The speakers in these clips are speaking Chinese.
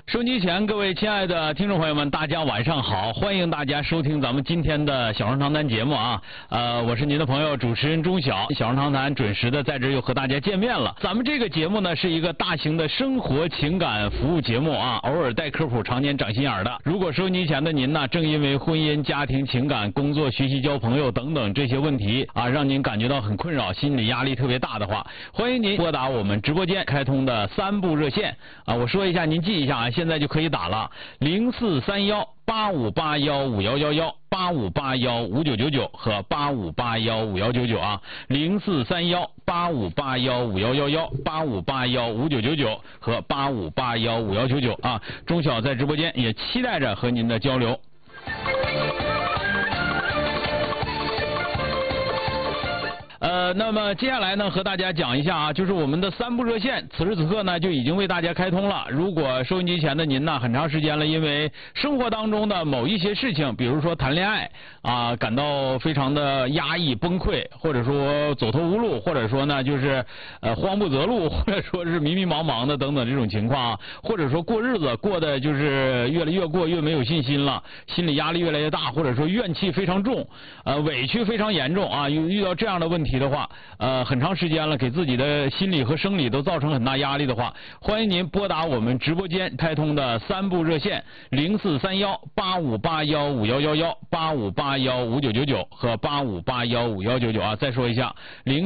收机前，各位亲爱的听众朋友们，大家晚上好！欢迎大家收听咱们今天的小声长谈节目啊。我是您的朋友主持人钟晓，小声长谈准时的在这又和大家见面了。咱们这个节目呢是一个大型的生活情感服务节目啊，偶尔带科普，常年长心眼的。如果收机前的您呢，正因为婚姻、家庭、情感、工作、学习、交朋友等等这些问题啊，让您感觉到很困扰，心理压力特别大的话，欢迎您拨打我们直播间开通的3部热线啊。我说一下，您记一下啊。现在就可以打了，043185815111，85815999和85815199啊，043185815111，85815999和85815199啊。钟晓在直播间也期待着和您的交流。那么接下来呢，和大家讲一下啊，就是我们的3部热线，此时此刻呢就已经为大家开通了。如果收音机前的您呢，很长时间了，因为生活当中的某一些事情，比如说谈恋爱啊，感到非常的压抑、崩溃，或者说走投无路，或者说呢就是慌不择路，或者说是迷迷茫茫的等等这种情况啊，或者说过日子过得就是越过越没有信心了，心理压力越来越大，或者说怨气非常重，委屈非常严重啊，遇到这样的问题的话，很长时间了，给自己的心理和生理都造成很大压力的话，欢迎您拨打我们直播间开通的3部热线，043185811111，85815999和85815199啊。再说一下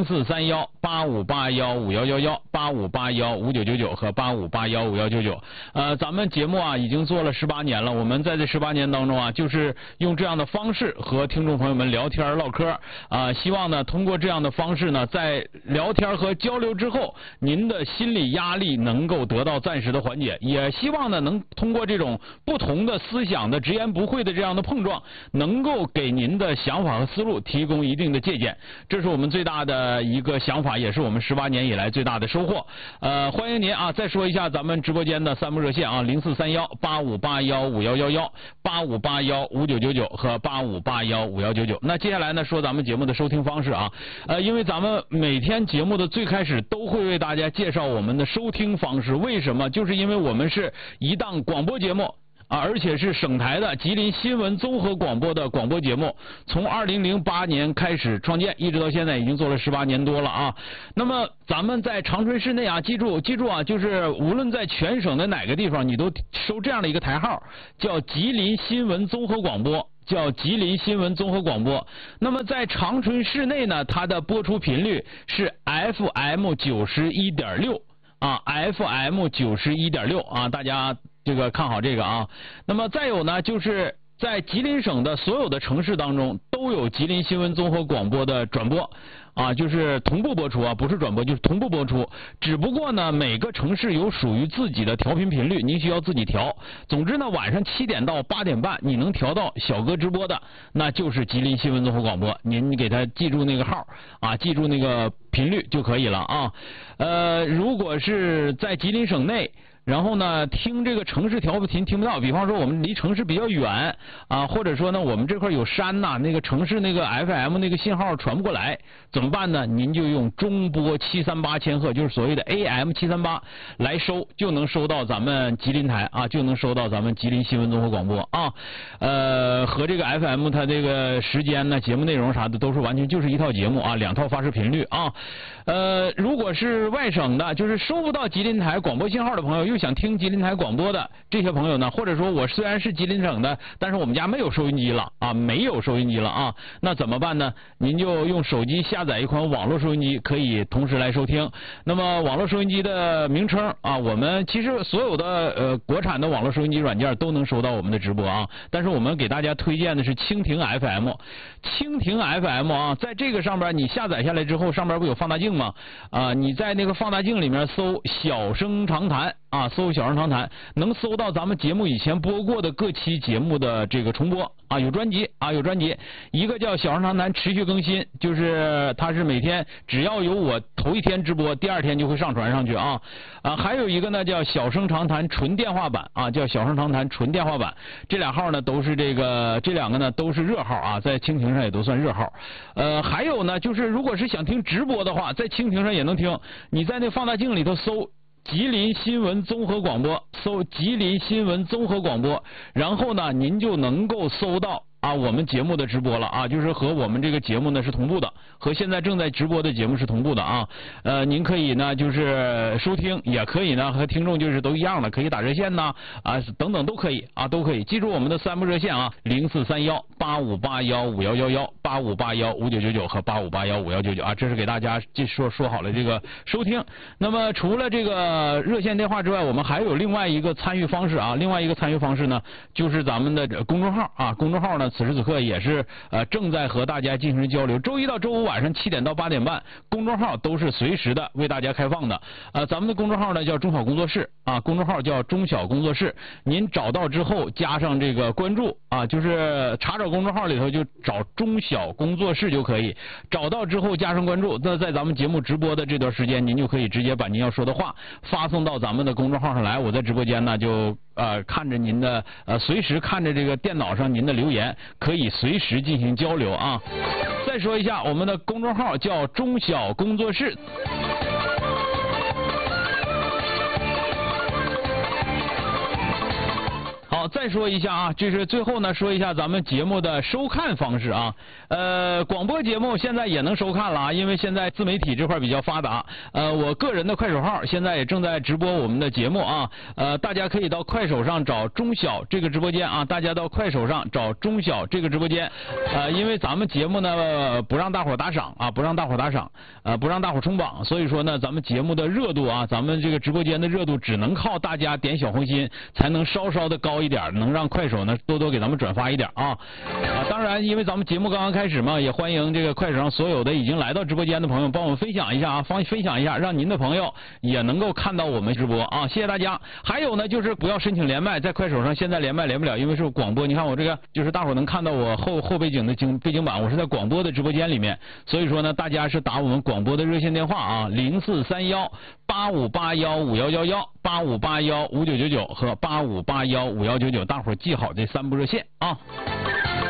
，043185815111，85815999和85815199。咱们节目啊已经做了18年了，我们在这18年当中啊，就是用这样的方式和听众朋友们聊天唠嗑啊，希望呢通过这样的方式呢，在聊天和交流之后，您的心理压力能够得到暂时的缓解，也希望呢能通过这种不同的思想的直言不讳的这样的碰撞，能够给您的想法和思路提供一定的借鉴，这是我们最大的一个想法，也是我们18年以来最大的收获。欢迎您啊！再说一下咱们直播间的3部热线啊，043185815111，85815999和85815199。那接下来呢，说咱们节目的收听方式啊。因为咱们每天节目的最开始都会为大家介绍我们的收听方式，为什么？就是因为我们是一档广播节目啊，而且是省台的吉林新闻综合广播的广播节目，从2008年开始创建，一直到现在已经做了18年多了啊。那么咱们在长春市内啊，记住啊，就是无论在全省的哪个地方，你都收这样的一个台号，叫吉林新闻综合广播。叫吉林新闻综合广播。那么在长春市内呢，它的播出频率是 FM91.6啊 ，FM91.6啊，大家这个看好这个啊。那么再有呢，就是在吉林省的所有的城市当中，都有吉林新闻综合广播的转播。啊，就是同步播出啊，不是转播，就是同步播出。只不过呢，每个城市有属于自己的调频频率，您需要自己调。总之呢，晚上7点到8点半，你能调到小哥直播的，那就是吉林新闻综合广播。您给他记住那个号啊，记住那个频率就可以了啊。如果是在吉林省内，然后呢，听这个城市调频听不到，比方说我们离城市比较远啊，或者说呢我们这块有山呐，那个城市那个 FM 那个信号传不过来，怎么办呢？您就用中波738千赫，就是所谓的 AM738 来收，就能收到咱们吉林台啊，就能收到咱们吉林新闻综合广播啊。和这个 FM 它这个时间呢、节目内容啥的都是完全就是一套节目啊，2套发射频率啊。如果是外省的，就是收不到吉林台广播信号的朋友，又想听吉林台广播的这些朋友呢，或者说我虽然是吉林省的，但是我们家没有收音机了啊，没有收音机了啊，那怎么办呢？您就用手机下载一款网络收音机，可以同时来收听。那么网络收音机的名称啊，我们其实所有的国产的网络收音机软件都能收到我们的直播啊，但是我们给大家推荐的是蜻蜓 FM， 蜻蜓 FM 啊，在这个上边你下载下来之后，上边不有放大镜吗？你在那个放大镜里面搜小声长谈啊，搜小声长谈，能搜到咱们节目以前播过的各期节目的这个重播啊，有专辑啊，有专辑。一个叫小声长谈持续更新，就是它是每天只要有我头一天直播，第2天就会上传上去啊。还有一个呢叫小声长谈纯电话版啊，叫小声长谈纯电话版。这2号呢都是这2个呢都是热号啊，在蜻蜓上也都算热号。还有呢就是如果是想听直播的话，在蜻蜓上也能听。你在那放大镜里头搜吉林新闻综合广播搜吉林新闻综合广播，然后呢您就能够搜到我们节目的直播了就是和我们这个节目呢是同步的，和现在正在直播的节目是同步的您可以呢就是收听，也可以呢和听众就是都一样的，可以打热线呐等等都可以都可以。记住我们的3部热线04318581511185815999和85815199这是给大家说好了这个收听。那么除了这个热线电话之外，我们还有另外一个参与方式另外一个参与方式呢就是咱们的公众号公众号呢此时此刻也是正在和大家进行交流。周一到周五晚上7点到8点半，公众号都是随时的为大家开放的。咱们的公众号呢叫中小工作室公众号叫中小工作室。您找到之后加上这个关注就是查找公众号里头就找中小工作室就可以。找到之后加上关注，那在咱们节目直播的这段时间，您就可以直接把您要说的话发送到咱们的公众号上来。我在直播间呢就看着您的随时看着这个电脑上您的留言，可以随时进行交流再说一下，我们的公众号叫中小工作室。好，再说一下这是最后呢说一下咱们节目的收看方式广播节目现在也能收看了因为现在自媒体这块比较发达。我个人的快手号现在也正在直播我们的节目大家可以到快手上找中小这个直播间大家到快手上找中小这个直播间因为咱们节目呢不让大伙打赏不让大伙打赏不让大伙冲榜，所以说呢咱们节目的热度咱们这个直播间的热度只能靠大家点小红心才能稍稍的高一点，能让快手呢多多给咱们转发一点当然因为咱们节目刚刚开始嘛，也欢迎这个快手上所有的已经来到直播间的朋友帮我们分享一下分享一下，让您的朋友也能够看到我们直播谢谢大家。还有呢就是不要申请连麦，在快手上现在连麦连不了，因为是广播。你看我这个就是大伙能看到我后背景的背景板，我是在广播的直播间里面，所以说呢大家是打我们广播的热线电话04318581511185815999和85815199，大伙记好这3部热线